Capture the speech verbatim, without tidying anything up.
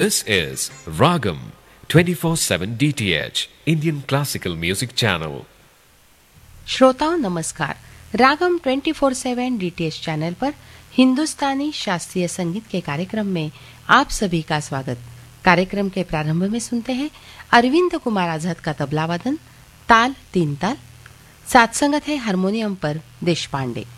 This is Ragam twenty-four seven D T H Indian Classical Music Channel. श्रोताओं नमस्कार। रागम twenty four सेवन D T H channel पर हिंदुस्तानी शास्त्रीय संगीत के कार्यक्रम में आप सभी का स्वागत। कार्यक्रम के प्रारंभ में सुनते हैं अरविंद कुमार आजाद का तबला वादन, ताल तीन ताल। साथ संगत है हारमोनियम पर देशपांडे।